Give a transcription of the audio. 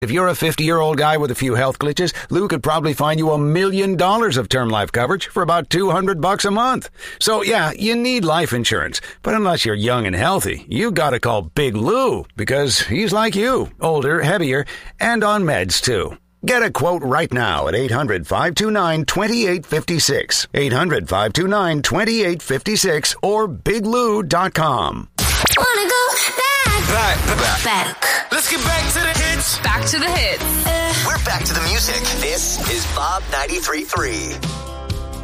If you're a 50-year-old guy with a few health glitches, Lou could probably find you $1 million of term life coverage for about $200 a month. So yeah, you need life insurance. But unless you're young and healthy, you gotta call Big Lou, because he's like you, older, heavier, and on meds too. Get a quote right now at 800-529-2856. 800-529-2856 or biglou.com. Wanna go back. Let's get back to the hits. Back to the hits. We're back to the music. This is Bob 93.3.